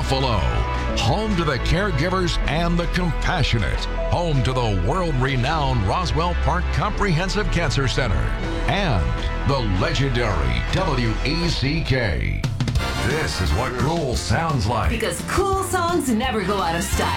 Buffalo. Home to the caregivers and the compassionate. Home to the world-renowned Roswell Park Comprehensive Cancer Center. And the legendary WECK. This is what cool sounds like. Because cool songs never go out of style.